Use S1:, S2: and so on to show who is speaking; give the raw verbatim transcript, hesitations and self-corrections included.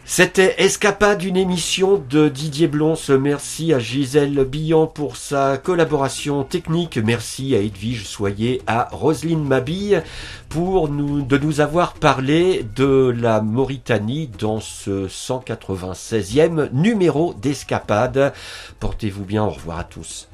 S1: C'était Escapade, une émission de Didier Blons. Merci à Gisèle Billan pour sa collaboration technique. Merci à Edwige Soyer, à Roselyne Mabille pour nous, de nous avoir parlé de la Mauritanie dans ce cent quatre-vingt-seizième numéro d'Escapade. Portez-vous bien, au revoir à tous.